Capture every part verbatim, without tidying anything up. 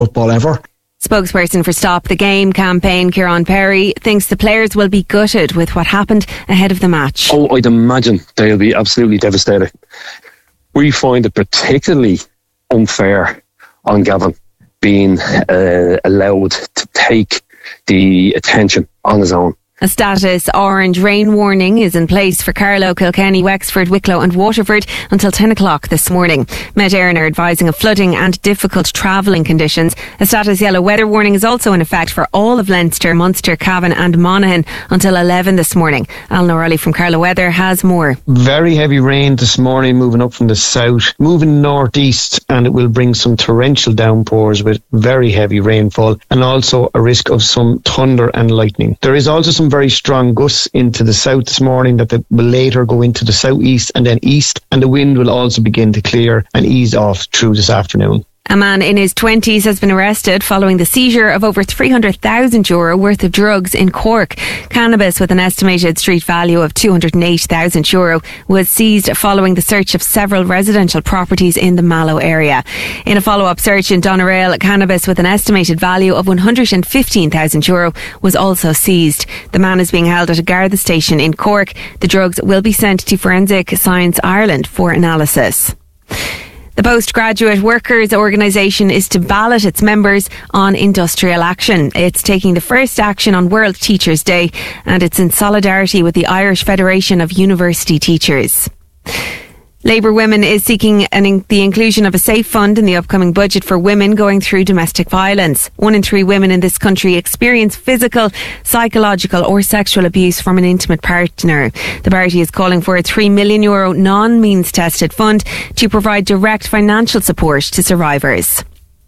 football ever. Spokesperson for Stop the Game campaign, Kieran Perry, thinks the players will be gutted with what happened ahead of the match. Oh, I'd imagine they'll be absolutely devastated. We find it particularly unfair on Gavin being uh, allowed to take the attention on his own. A status orange rain warning is in place for Carlow, Kilkenny, Wexford, Wicklow and Waterford until ten o'clock this morning. Met Éireann are advising of flooding and difficult travelling conditions. A status yellow weather warning is also in effect for all of Leinster, Munster, Cavan and Monaghan until eleven this morning. Alan O'Reilly from Carlow Weather has more. Very heavy rain this morning, moving up from the south, moving northeast, and it will bring some torrential downpours with very heavy rainfall and also a risk of some thunder and lightning. There is also some very strong gusts into the south this morning that will later go into the southeast and then east, and the wind will also begin to clear and ease off through this afternoon. A man in his twenties has been arrested following the seizure of over three hundred thousand euro worth of drugs in Cork. Cannabis with an estimated street value of two hundred eight thousand euro was seized following the search of several residential properties in the Mallow area. In a follow-up search in Doneraile, cannabis with an estimated value of one hundred fifteen thousand euro was also seized. The man is being held at a Garda station in Cork. The drugs will be sent to Forensic Science Ireland for analysis. The Postgraduate Workers Organisation is to ballot its members on industrial action. It's taking the first action on World Teachers' Day, and it's in solidarity with the Irish Federation of University Teachers. Labour Women is seeking an in- the inclusion of a safe fund in the upcoming budget for women going through domestic violence. One in three women in this country experience physical, psychological or sexual abuse from an intimate partner. The party is calling for a three million euro non-means tested fund to provide direct financial support to survivors.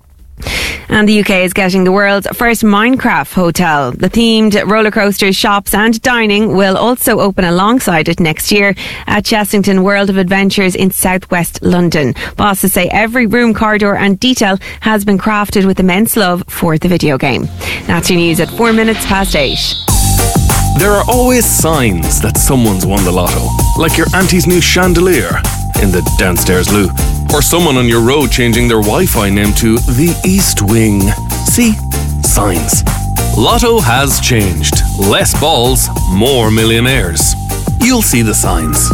And the U K is getting the world's first Minecraft hotel. The themed roller coasters, shops and dining will also open alongside it next year at Chessington World of Adventures in southwest London. Bosses say every room, corridor and detail has been crafted with immense love for the video game. That's your news at four minutes past eight. There are always signs that someone's won the lotto, like your auntie's new chandelier in the downstairs loo, or someone on your road changing their Wi-Fi name to the East Wing. See? Signs. Lotto has changed. Less balls, more millionaires. You'll see the signs.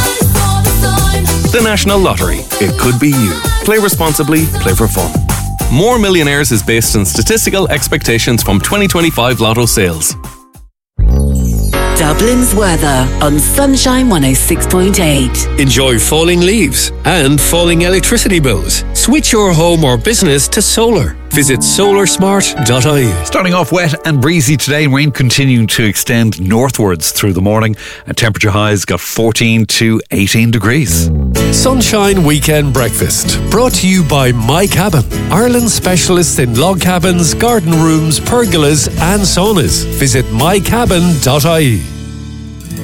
The National Lottery. It could be you. Play responsibly, play for fun. More Millionaires is based on statistical expectations from twenty twenty-five Lotto sales. Dublin's weather on Sunshine one oh six point eight. Enjoy falling leaves and falling electricity bills. Switch your home or business to solar. Visit solar smart dot I E. Starting off wet and breezy today, and rain continuing to extend northwards through the morning. And temperature highs got fourteen to eighteen degrees. Sunshine Weekend Breakfast. Brought to you by My Cabin. Ireland's specialists in log cabins, garden rooms, pergolas and saunas. Visit my cabin dot I E.